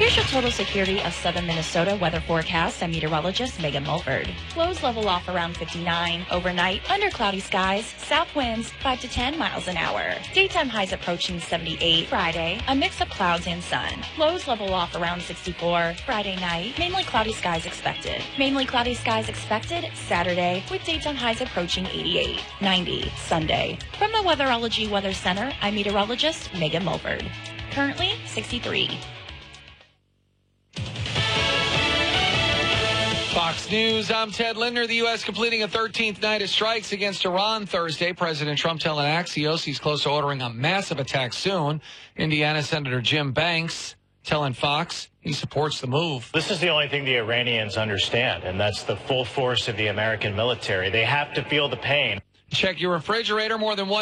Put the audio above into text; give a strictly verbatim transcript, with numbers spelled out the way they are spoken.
Here's your total security of southern Minnesota weather forecast. I'm meteorologist Megan Mulford. Lows level off around fifty-nine. Overnight, under cloudy skies, south winds five to ten miles an hour. Daytime highs approaching seventy-eight. Friday, a mix of clouds and sun. Lows level off around sixty-four. Friday night, mainly cloudy skies expected. Mainly cloudy skies expected Saturday, with daytime highs approaching eighty-eight. ninety Sunday. From the Weatherology Weather Center, I'm meteorologist Megan Mulford. Currently sixty-three. Fox News, I'm Ted Linder. The U S completing a thirteenth night of strikes against Iran Thursday. President Trump telling Axios he's close to ordering a massive attack soon. Indiana Senator Jim Banks telling Fox he supports the move. This is the only thing the Iranians understand, and that's the full force of the American military. They have to feel the pain. Check your refrigerator. More than one